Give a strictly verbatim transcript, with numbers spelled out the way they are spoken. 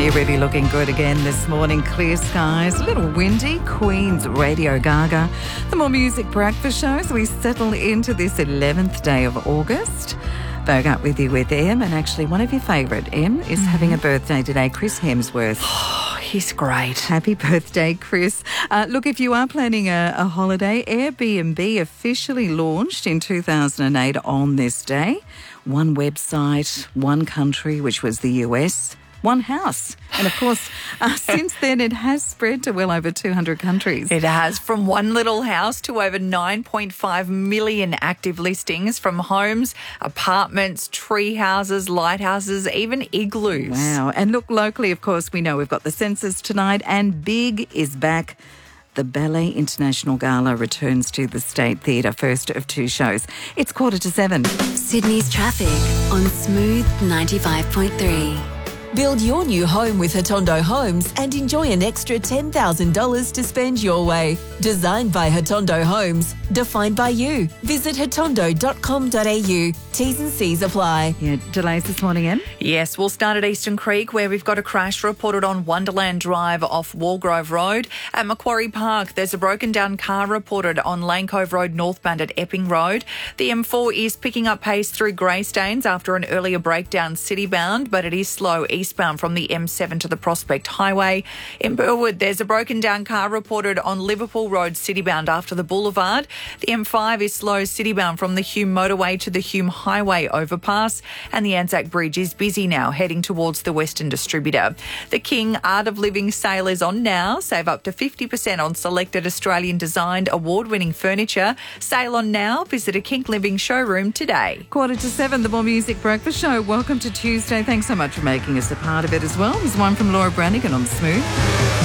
You're really looking good again this morning. Clear skies, a little windy. Queen's Radio Gaga. The More Music breakfast show as we settle into this eleventh day of August. Bogart with you with Em, and actually one of your favourite, Em, is mm-hmm. having a birthday today, Chris Hemsworth. Oh, he's great. Happy birthday, Chris. Uh, look, if you are planning a, a holiday, Airbnb officially launched in two thousand eight on this day. One website, one country, which was the U S, one house. And of course, uh, since then it has spread to well over two hundred countries. It has, from one little house to over nine point five million active listings, from homes, apartments, tree houses, lighthouses, even igloos. Wow. And look, locally, of course, we know we've got the census tonight, and Big is back. The Ballet International Gala returns to the State Theatre, first of two shows. It's quarter to seven. Sydney's traffic on Smooth ninety-five point three. Build your new home with Hatondo Homes and enjoy an extra ten thousand dollars to spend your way. Designed by Hatondo Homes, defined by you. Visit hatondo dot com dot a u. T's and C's apply. Yeah, delays this morning, Em? Yes, we'll start at Eastern Creek, where we've got a crash reported on Wonderland Drive off Walgrove Road. At Macquarie Park, there's a broken down car reported on Lane Cove Road northbound at Epping Road. The M four is picking up pace through Greystanes after an earlier breakdown citybound, but it is slow eastbound from the M seven to the Prospect Highway. In Burwood, there's a broken down car reported on Liverpool Road citybound after the Boulevard. The M five is slow citybound from the Hume Motorway to the Hume Highway overpass, and the Anzac Bridge is busy now heading towards the Western Distributor. The King Art of Living sale is on now. Save up to fifty percent on selected Australian designed award-winning furniture. Sale on now. Visit a King Living showroom today. Quarter to seven, the More Music breakfast show. Welcome to Tuesday. Thanks so much for making us a part of it as well. There's one from Laura Branigan on Smooth.